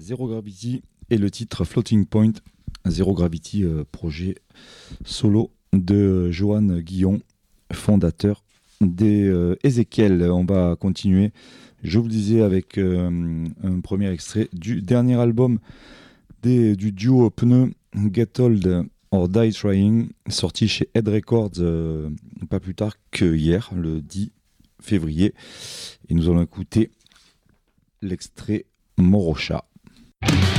Zero Gravity et le titre Floating Point. Zero Gravity, projet solo de Johan Guillon, fondateur des Ezekiel. On va continuer, je vous le disais, avec un premier extrait du dernier album du duo Pneu, Get Old or Die Trying, sorti chez Head Records pas plus tard que hier, le 10 février. Et nous allons écouter l'extrait Morocha.